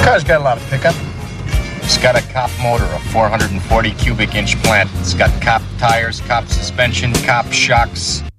Car's got a lot of pickup. It's got a cop motor, a 440 cubic inch plant. It's got cop tires, cop suspension, cop shocks.